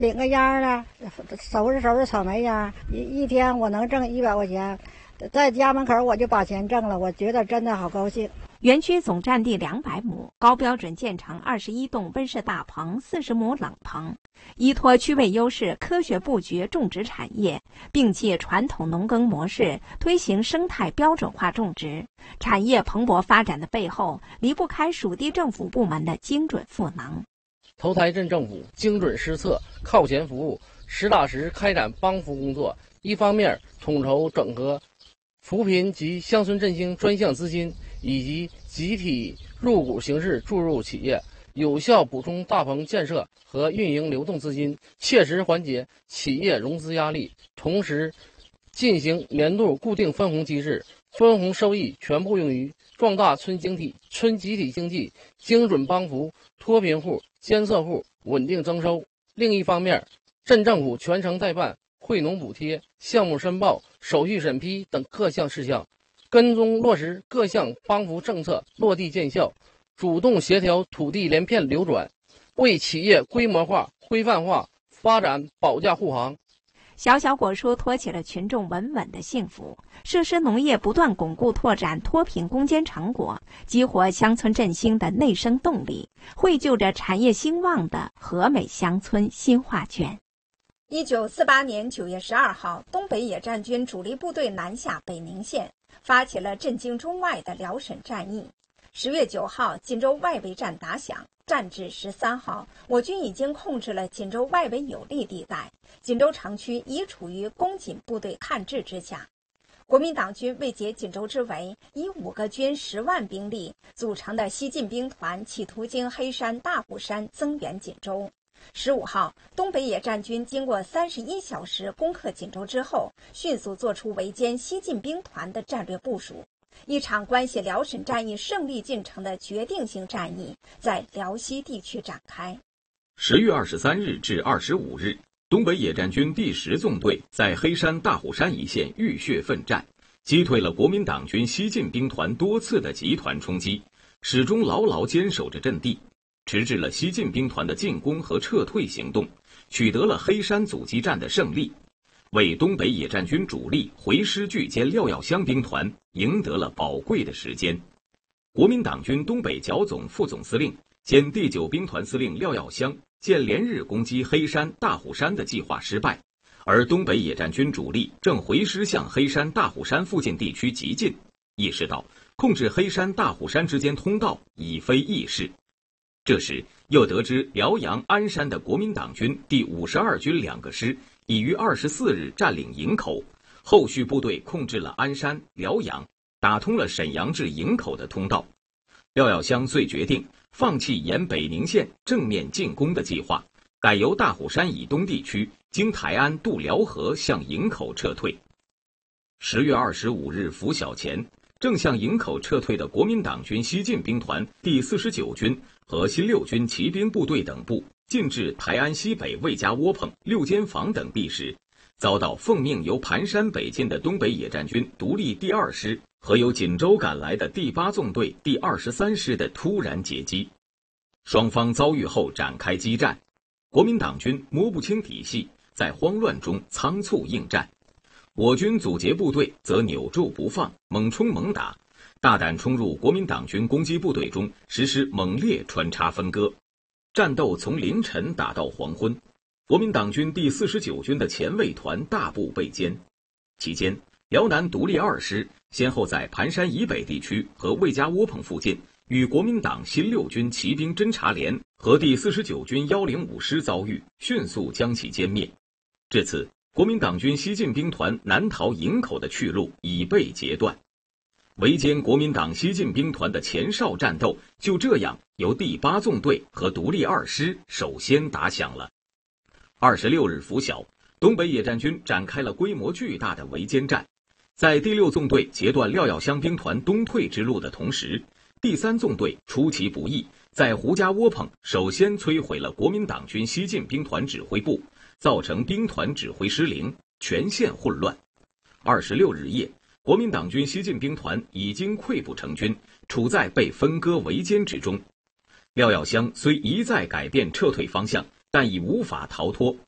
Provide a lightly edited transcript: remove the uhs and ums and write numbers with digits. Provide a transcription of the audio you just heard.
领个烟了，收拾草莓烟，一天我能挣100块钱，在家门口我就把钱挣了，我觉得真的好高兴。 园区总占地200亩，高标准建成21栋温室大棚，40亩冷棚，依托区位优势，科学布局种植产业，并借传统农耕模式推行生态标准化种植。产业蓬勃发展的背后，离不开属地政府部门的精准赋能。 头台镇政府精准施策，靠前服务，实打实开展帮扶工作。一方面统筹整合扶贫及乡村振兴专项资金以及集体入股形式注入企业，有效补充大棚建设和运营流动资金，切实缓解企业融资压力。同时进行年度固定分红机制，分红收益全部用于壮大村集体经济，精准帮扶脱贫户、监测户，稳定增收。另一方面，镇政府全程代办惠农补贴、项目申报、手续审批等各项事项，跟踪落实各项帮扶政策落地见效，主动协调土地连片流转，为企业规模化、规范化发展保驾护航。 小小果蔬托起了群众稳稳的幸福。设施农业不断巩固拓展脱贫攻坚成果，激活乡村振兴的内生动力，绘就着产业兴旺的和美乡村新画卷。 1948年9月12号，东北野战军主力部队南下北宁县，发起了震惊中外的辽沈战役。10月9号，锦州外围战打响。战至13号，我军已经控制了锦州外围有利地带，锦州城区已处于攻锦部队看制之下。国民党军为解锦州之围，以5个军10万兵力组成的西进兵团，企图经黑山、大虎山增援锦州。15号，东北野战军经过31小时攻克锦州之后，迅速做出围歼西进兵团的战略部署。一场关系辽沈战役胜利进程的决定性战役在辽西地区展开。 10月23日至25日，东北野战军第10纵队在黑山、大虎山一线浴血奋战，击退了国民党军西进兵团多次的集团冲击，始终牢牢坚守着阵地，迟滞了西进兵团的进攻和撤退行动，取得了黑山阻击战的胜利，为东北野战军主力回师拒歼廖耀湘兵团赢得了宝贵的时间。国民党军东北剿总副总司令兼第9兵团司令廖耀湘见连日攻击黑山、大虎山的计划失败，而东北野战军主力正回师向黑山、大虎山附近地区急进，意识到控制黑山、大虎山之间通道已非易事。这时又得知辽阳、鞍山的国民党军第52军2个师已于24日占领营口，后续部队控制了鞍山、辽阳，打通了沈阳至营口的通道。廖耀湘遂决定放弃沿北宁县正面进攻的计划，改由大虎山以东地区经台安渡辽河向营口撤退。10月25日拂晓前，正向营口撤退的国民党军西进兵团第49军和新六军骑兵部队等部进至台安西北魏家窝棚、六间房等地时，遭到奉命由盘山北进的东北野战军独立第2师和由锦州赶来的第8纵队第23师的突然截击。双方遭遇后展开激战，国民党军摸不清体系，在慌乱中仓促应战，我军阻截部队则扭住不放，猛冲猛打，大胆冲入国民党军攻击部队中，实施猛烈穿插分割。战斗从凌晨打到黄昏，国民党军第49军的前卫团大部被歼。期间，辽南独立2师先后在盘山以北地区和魏家窝棚附近与国民党新六军骑兵侦察连和第49军105师遭遇，迅速将其歼灭。至此，国民党军西进兵团南逃营口的去路已被截断。围歼国民党西进兵团的前哨战斗就这样由第8纵队和独立2师首先打响了。26日拂晓，东北野战军展开了规模巨大的围歼战。在第6纵队截断廖耀湘兵团东退之路的同时，第3纵队出其不意，在胡家窝棚首先摧毁了国民党军西进兵团指挥部，造成兵团指挥失灵，全线混乱。26日夜，国民党军西进兵团已经溃不成军，处在被分割围歼之中。廖耀湘虽一再改变撤退方向，但已无法逃脱